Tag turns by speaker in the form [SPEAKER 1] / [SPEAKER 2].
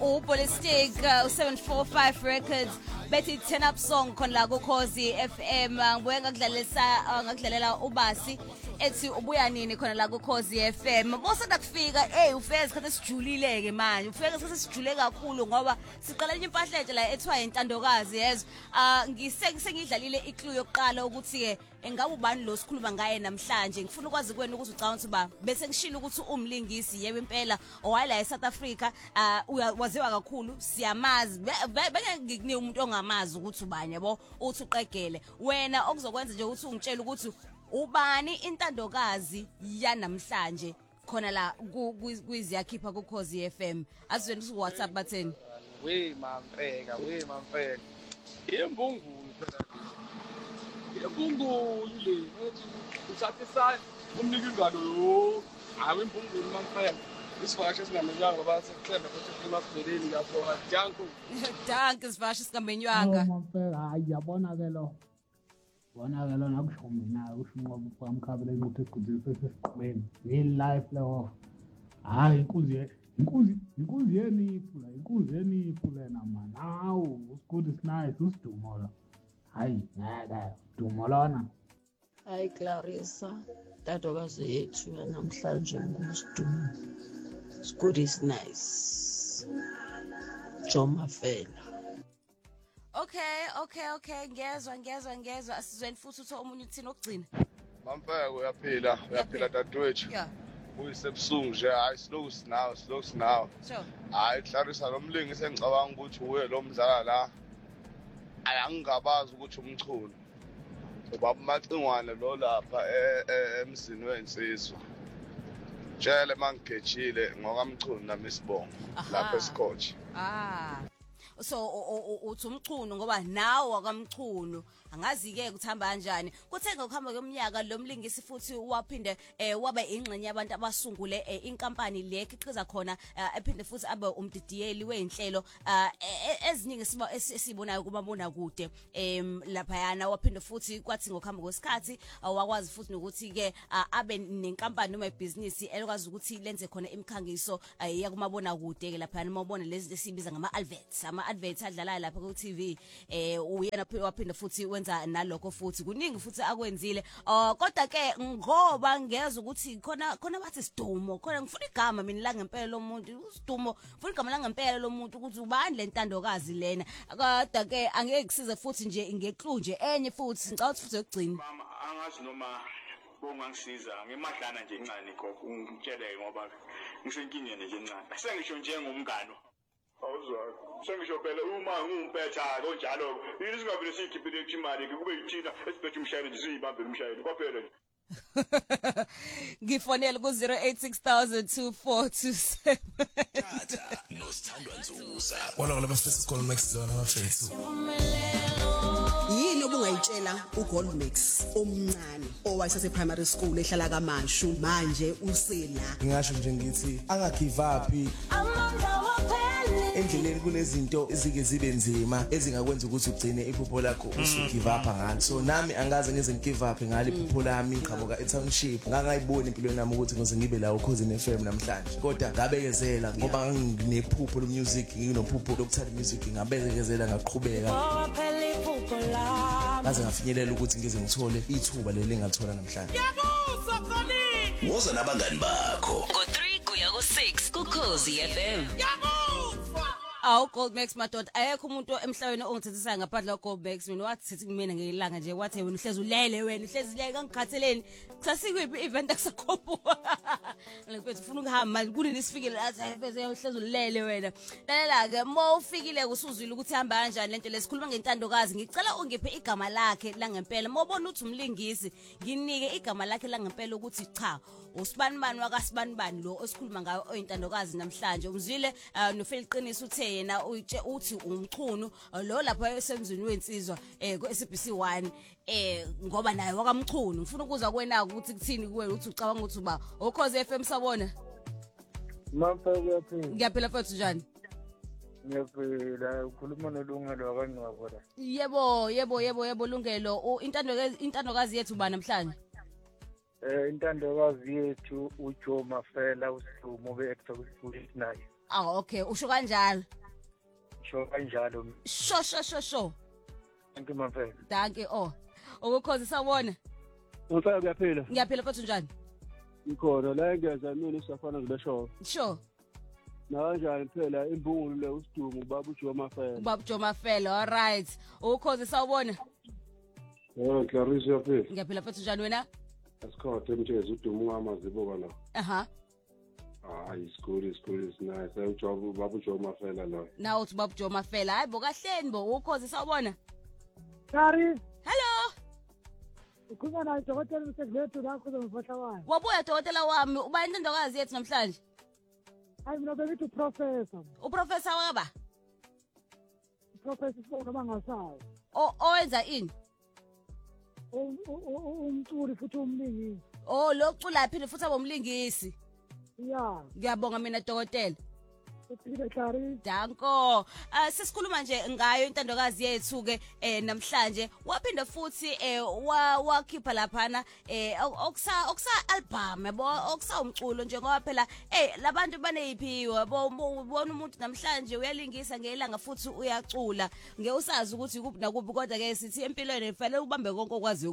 [SPEAKER 1] Ballistic 745 Records bethi turn up song khona la ku Khosi FM ngibuye ngakudlalela ubasi ethi ubuya nini khona la ku Khosi FM bosanda kufika ufike isikhathi sijulile ke manje ufike isikhathi sijule kakhulu ngoba siqala enye impahla entsha la ethiwa intandokazi yezo ngisengidlalile iclue yokuqala ukuthi ke engabe ubani lo sikhuluma ngaye namhlanje ngifuna ukwazi kwenu ukuthi ucabanga ukuthi ba bese ngishilo ukuthi umlingisi yebo impela owayela eSouth Africa waziwa kakhulu siyamazi beke ngikunika umuntu ongamazi ukuthi ubani yabo uthi uqegele wena okuzokwenza nje ukuthi ungitshela ukuthi ubani intandokazi yanamhlanje khona la kwiziyakhipha ku Khosi FM asizweni ku WhatsApp batheni
[SPEAKER 2] we mamfeka yembungulu le uthatha isandla umnika ingalo yo hayi imbungulu mamfeka isivakasho singamenywanga ngoba sekuthemba ukuthi simasibeleni lapho
[SPEAKER 1] danke isivakasho singamenywanga
[SPEAKER 3] mamfeka hayi yabona ke lo bona ke lona kusho mina ushunqobo kwamkhabela ukuthi sigudise sesiqhubeni real life leho hayi inkunzi yenifu lena man hawu good is nice usidumo la hayi ngeke dumo lona
[SPEAKER 4] hayi Clarissa tadokazi yethu namhlanje ngusidumo good is nice Joma Fela.
[SPEAKER 1] Okay ngezwa asizweni futhi utho omunye uthini okugcina
[SPEAKER 2] mamfeka uyaphila dadewethu
[SPEAKER 1] yeah
[SPEAKER 2] uyisebusungu nje hayi slow now
[SPEAKER 1] sure
[SPEAKER 2] hayi Clarissa lomlingisi engicabanga ukuthi uwe lo mdlala la ayangabazi ukuthi umchulu ubaba Macingwane lo lapha emzini wensizwa tshele mangigejile ngokamchulu nami sibongo lapha eScotch
[SPEAKER 1] so uthi umchunu ngoba nawo akamchunu angazi ke ukuthamba kanjani kuthe ngokuhamba kweminyaka lo mlingisi futhi waphinde waba ingxenye yabantu abasungule inkampani le ekhiqiza khona ephinde futhi abe umdidiyeli weinhlelo eziningi esibonayo kumabona kude lapha yana waphinde futhi kwathi ngokuhamba kwesikhathi wakwazi futhi nokuthi ke abe nenkampani noma ibusiness elikwazi ukuthi lenze khona imikhangiso yakumabona kude ke lapha yana mawubona lezi esibiza ngama adverts adlala lapha ku TV uyena waphinde futhi wenza nalokho futhi kuningi futhi akwenzile kodwa ke ngoba ngeza ukuthi khona bathi sidumo khona ngifuna igama mina la ngempela lomuntu usidumo ngifuna igama la ngempela lomuntu ukuthi ubani lentandokazi lena kodwa ke angeke kusize futhi nje ngeclue nje enye futhi ngicela ukuthi futhi yokugcina
[SPEAKER 5] mama angazi noma ungangisiza ngemadlana nje encane gogo ungitsheleke ngoba ngisenkingeni nje encane sengisho njengomngano awuzwa sengisho phela uma ngumpetha konjalo yini singavile sikhiphile imali kube yithina esiphethe umshayeli siyibambe umshayeli kwaphela nje
[SPEAKER 1] ngifonela ku 08602427
[SPEAKER 6] tata nosithandwa nzuza wona ngoba bese sikhona next zone abafethu
[SPEAKER 7] yini obungayitshela uGold Mix omncane owayesase primary school ehlala kaMashu manje usela
[SPEAKER 8] ngingasho nje ngithi angagive up endleleni kunezinto ezike zibe nzima ezingakwenza ukuthi ugcine iphupho lakho usugive up ngalo so nami angaze ngize ngigive up ngale iphupho lami ngiqhamuka eTownship ngangayiboni empilweni nami ukuthi ngize ngibe la uKhosi FM namhlanje kodwa ngabekezela ngoba nginephupho lomusic nginophupho lokuthanda music ngabekezela ngaqhubeka ngaze ngafinyelela ukuthi ngize ngithole ithuba leli ngathola namhlanje
[SPEAKER 6] yabuza khona woza nabangani bakho
[SPEAKER 9] ngo3 kuya ku6 ku Khosi FM
[SPEAKER 1] Gold Max madoda ayekho umuntu emhlabeni ongithethisayo ngaphandle Gold Max mina wathi sithi kumina ngelanga nje wathi wena uhlezi ulele wena uhlezi lele kangikhatheleni sasikuphi event akusakhopha ngifethu ufuna ukuhamba kunini sifikile la bese uhlezi ulele wena lalela ke mo ufikile usuzwile ukuthi hamba kanjani lento lesikhuluma ngentandokazi ngicela ungiphe igama lakhe la ngempela mawubona uthi umlingisi nginike igama lakhe la ngempela ukuthi cha usibanibani wakasibanibani lo osikhuluma ngayo oyintandokazi namhlanje umzwile nofela iqiniso uthe yena uthi umchunu lo lapha esemzini wensizwa ku-SABC 1 ngoba naye wakamchunu ngifuna ukuzwa kwena ukuthi kuthini kuwe uthi ucabanga ukuthi uba uKhosi FM sabona
[SPEAKER 2] mamfeka uyaphila
[SPEAKER 1] ngiyaphila mfethu njani
[SPEAKER 2] ngiyaphila ukhuluma nolungelo akangcwabo la
[SPEAKER 1] yebo lungelo intandokazi yethu ba namhlanje
[SPEAKER 2] intandokazi yethu uJoma Fela usidumo be-actor kwi-School naye
[SPEAKER 1] Okay, usho kanjalo.
[SPEAKER 10] Sho kanjalo.
[SPEAKER 1] Sho.
[SPEAKER 10] Thank you mfethu.
[SPEAKER 1] Danke ukukhozi sawona.
[SPEAKER 10] Uthaya kuyaphila.
[SPEAKER 1] Ngiyaphila mfethu njani?
[SPEAKER 10] Ikhona la ngeza mina usafana ngile show.
[SPEAKER 1] Sure.
[SPEAKER 10] Na kanjani phela imbungulu le usidumo ubaba uJoma Fela.
[SPEAKER 1] Ubaba Joma Fela, all right. Ukukhozi sawona.
[SPEAKER 10] Clarissa yaphila.
[SPEAKER 1] Ngiyaphila mfethu njani wena?
[SPEAKER 10] Asikhothi emthezi udumo ungamazibuka la.
[SPEAKER 1] Aha.
[SPEAKER 10] It's good, it's nice. Ubaba uJoma Fela lo.
[SPEAKER 1] Now uthi Ubaba Joma Fela. Hayibo kahleni bo ukukhozi sawona.
[SPEAKER 11] Kari.
[SPEAKER 1] Hello.
[SPEAKER 11] Ukhuluma naye dokotela uSeglethu lakho uzomfahla wayo.
[SPEAKER 1] Wabuya dokotela wami, uba intokazi yethu namhlanje.
[SPEAKER 11] Hayi mina bengithi uprofessor.
[SPEAKER 1] Uprofessor waba?
[SPEAKER 11] Uprofessor sibona bangasayo.
[SPEAKER 1] Owenza ini?
[SPEAKER 11] Umculi futhi umlingisi.
[SPEAKER 1] Locula phinde futhi abomlingisi.
[SPEAKER 11] Yeah.
[SPEAKER 1] Ngiyabonga mina dokotela.
[SPEAKER 11] Uphile Kari.
[SPEAKER 1] Danko. Sisikhuluma nje ngayo intandokazi yethu ke namhlanje waphinda futhi wakhipha laphana okusa album yabo okusa umculo njengoba phela labantu baneziphiwe yabo ubona umuntu namhlanje uyalingisa ngelanga futhi uyacula ngeke usazi ukuthi kuphi nakuphi kodwa ke sithi empilweni fanele ubambe konke okwazi